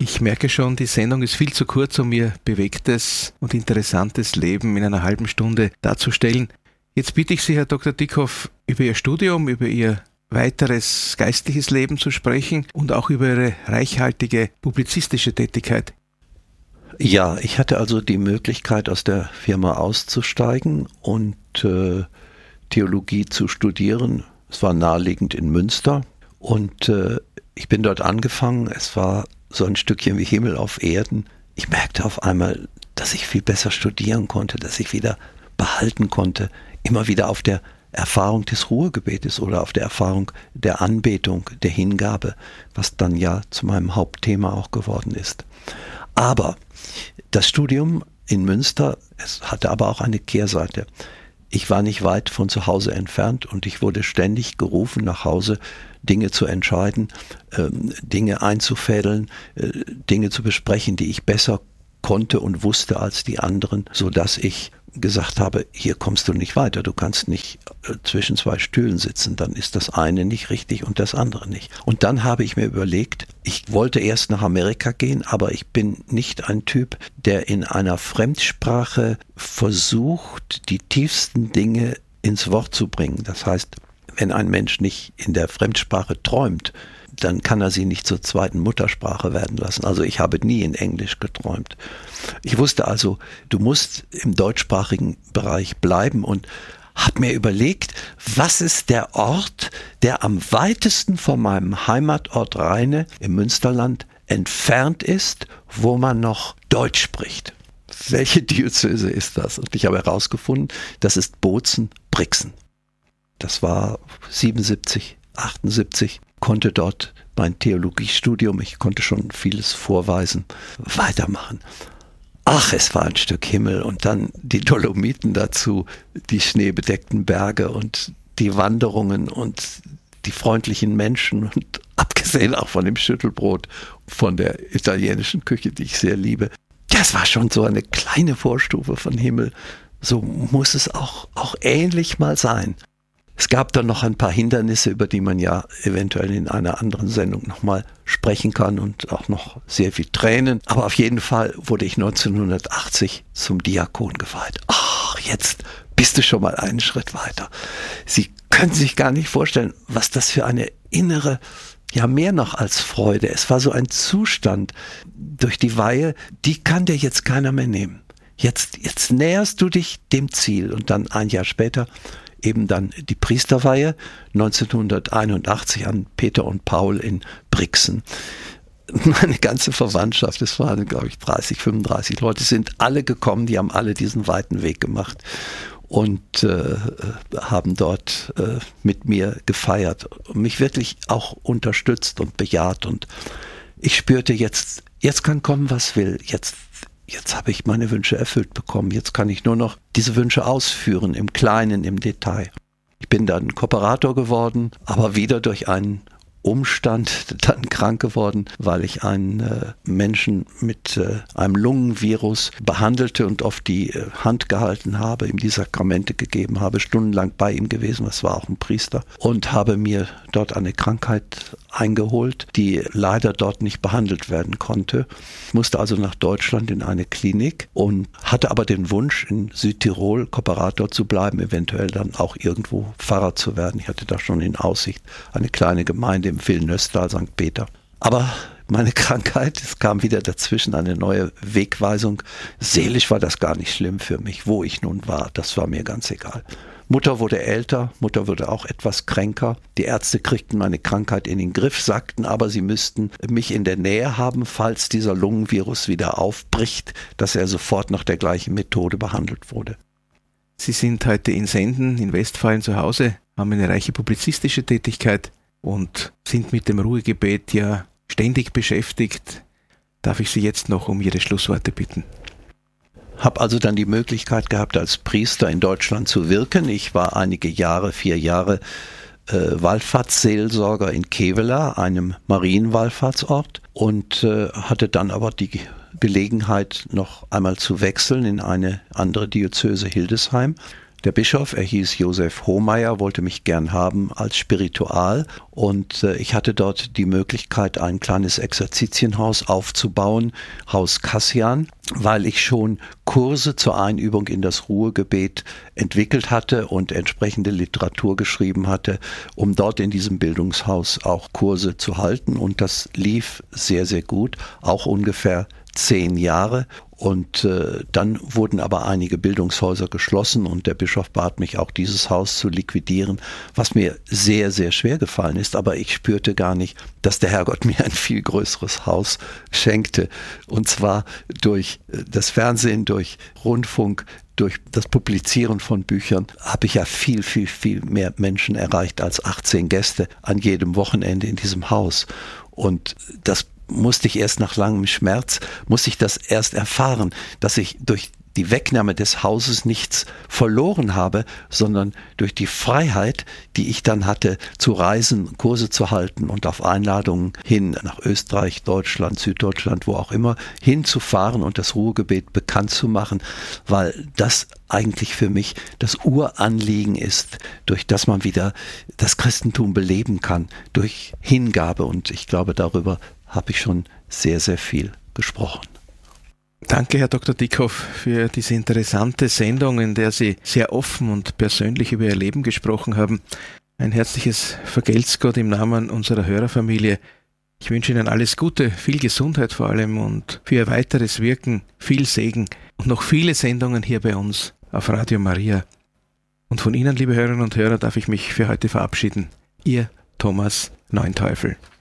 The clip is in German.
Ich merke schon, die Sendung ist viel zu kurz, um Ihr bewegtes und interessantes Leben in einer halben Stunde darzustellen. Jetzt bitte ich Sie, Herr Dr. Dickhoff, über Ihr Studium, über Ihr weiteres geistliches Leben zu sprechen und auch über Ihre reichhaltige publizistische Tätigkeit. Ja, ich hatte also die Möglichkeit, aus der Firma auszusteigen und Theologie zu studieren. Es war naheliegend in Münster und ich bin dort angefangen. Es war so ein Stückchen wie Himmel auf Erden. Ich merkte auf einmal, dass ich viel besser studieren konnte, dass ich wieder behalten konnte, immer wieder auf der Erfahrung des Ruhegebetes oder auf der Erfahrung der Anbetung, der Hingabe, was dann ja zu meinem Hauptthema auch geworden ist. Aber das Studium in Münster, es hatte aber auch eine Kehrseite. Ich war nicht weit von zu Hause entfernt und ich wurde ständig gerufen, nach Hause Dinge zu entscheiden, Dinge einzufädeln, Dinge zu besprechen, die ich besser konnte und wusste als die anderen, sodass ich gesagt habe, hier kommst du nicht weiter, du kannst nicht zwischen zwei Stühlen sitzen, dann ist das eine nicht richtig und das andere nicht. Und dann habe ich mir überlegt, ich wollte erst nach Amerika gehen, aber ich bin nicht ein Typ, der in einer Fremdsprache versucht, die tiefsten Dinge ins Wort zu bringen. Das heißt, wenn ein Mensch nicht in der Fremdsprache träumt, dann kann er sie nicht zur zweiten Muttersprache werden lassen. Also ich habe nie in Englisch geträumt. Ich wusste also, du musst im deutschsprachigen Bereich bleiben und habe mir überlegt, was ist der Ort, der am weitesten von meinem Heimatort Rheine im Münsterland entfernt ist, wo man noch Deutsch spricht. Welche Diözese ist das? Und ich habe herausgefunden, das ist Bozen-Brixen. Das war 77, 78. Konnte dort mein Theologiestudium, ich konnte schon vieles vorweisen, weitermachen. Ach, es war ein Stück Himmel und dann die Dolomiten dazu, die schneebedeckten Berge und die Wanderungen und die freundlichen Menschen und abgesehen auch von dem Schüttelbrot, von der italienischen Küche, die ich sehr liebe. Das war schon so eine kleine Vorstufe von Himmel. So muss es auch ähnlich mal sein. Es gab dann noch ein paar Hindernisse, über die man ja eventuell in einer anderen Sendung nochmal sprechen kann und auch noch sehr viel Tränen. Aber auf jeden Fall wurde ich 1980 zum Diakon geweiht. Ach, jetzt bist du schon mal einen Schritt weiter. Sie können sich gar nicht vorstellen, was das für eine innere, ja mehr noch als Freude. Es war so ein Zustand durch die Weihe, die kann dir jetzt keiner mehr nehmen. Jetzt näherst du dich dem Ziel und dann ein Jahr später eben dann die Priesterweihe 1981 an Peter und Paul in Brixen. Meine ganze Verwandtschaft, es waren glaube ich 30, 35 Leute, sind alle gekommen, die haben alle diesen weiten Weg gemacht und haben dort mit mir gefeiert und mich wirklich auch unterstützt und bejaht und ich spürte jetzt kann kommen, was will, Jetzt habe ich meine Wünsche erfüllt bekommen. Jetzt kann ich nur noch diese Wünsche ausführen, im Kleinen, im Detail. Ich bin dann Kooperator geworden, aber wieder durch einen Umstand dann krank geworden, weil ich einen Menschen mit einem Lungenvirus behandelte und auf die Hand gehalten habe, ihm die Sakramente gegeben habe, stundenlang bei ihm gewesen, das war auch ein Priester, und habe mir dort eine Krankheit eingeholt, die leider dort nicht behandelt werden konnte. Ich musste also nach Deutschland in eine Klinik und hatte aber den Wunsch, in Südtirol Kooperator zu bleiben, eventuell dann auch irgendwo Pfarrer zu werden. Ich hatte da schon in Aussicht eine kleine Gemeinde im Villeneuve, St. Peter. Aber meine Krankheit, es kam wieder dazwischen eine neue Wegweisung. Seelisch war das gar nicht schlimm für mich, wo ich nun war, das war mir ganz egal. Mutter wurde älter, Mutter wurde auch etwas kränker. Die Ärzte kriegten meine Krankheit in den Griff, sagten aber, sie müssten mich in der Nähe haben, falls dieser Lungenvirus wieder aufbricht, dass er sofort nach der gleichen Methode behandelt wurde. Sie sind heute in Senden, in Westfalen zu Hause, haben eine reiche publizistische Tätigkeit und sind mit dem Ruhegebet ja ständig beschäftigt. Darf ich Sie jetzt noch um Ihre Schlussworte bitten? Habe also dann die Möglichkeit gehabt, als Priester in Deutschland zu wirken. Ich war einige Jahre, 4 Jahre, Wallfahrtsseelsorger in Kevela, einem Marienwallfahrtsort, und hatte dann aber die Gelegenheit, noch einmal zu wechseln in eine andere Diözese Hildesheim. Der Bischof, er hieß Josef Hohmeier, wollte mich gern haben als Spiritual und ich hatte dort die Möglichkeit, ein kleines Exerzitienhaus aufzubauen, Haus Kassian, weil ich schon Kurse zur Einübung in das Ruhegebet entwickelt hatte und entsprechende Literatur geschrieben hatte, um dort in diesem Bildungshaus auch Kurse zu halten, und das lief sehr, sehr gut, auch ungefähr 10 Jahre. Und dann wurden aber einige Bildungshäuser geschlossen und der Bischof bat mich, auch dieses Haus zu liquidieren, was mir sehr, sehr schwer gefallen ist. Aber ich spürte gar nicht, dass der Herrgott mir ein viel größeres Haus schenkte. Und zwar durch das Fernsehen, durch Rundfunk, durch das Publizieren von Büchern habe ich ja viel, viel, viel mehr Menschen erreicht als 18 Gäste an jedem Wochenende in diesem Haus. Und das musste ich erst nach langem Schmerz, musste ich das erst erfahren, dass ich durch die Wegnahme des Hauses nichts verloren habe, sondern durch die Freiheit, die ich dann hatte, zu reisen, Kurse zu halten und auf Einladungen hin nach Österreich, Deutschland, Süddeutschland, wo auch immer, hinzufahren und das Ruhegebet bekannt zu machen, weil das eigentlich für mich das Uranliegen ist, durch das man wieder das Christentum beleben kann, durch Hingabe. Und ich glaube, darüber habe ich schon sehr, sehr viel gesprochen. Danke, Herr Dr. Dickhoff, für diese interessante Sendung, in der Sie sehr offen und persönlich über Ihr Leben gesprochen haben. Ein herzliches Vergelt's Gott im Namen unserer Hörerfamilie. Ich wünsche Ihnen alles Gute, viel Gesundheit vor allem und für Ihr weiteres Wirken viel Segen und noch viele Sendungen hier bei uns auf Radio Maria. Und von Ihnen, liebe Hörerinnen und Hörer, darf ich mich für heute verabschieden. Ihr Thomas Neunteufel.